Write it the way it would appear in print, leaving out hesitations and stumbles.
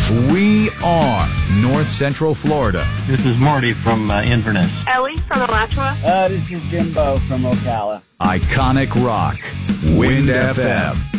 We are North Central Florida. This is Marty from Inverness. Ellie from Alachua. This is Jimbo from Ocala. Iconic rock. Wind FM.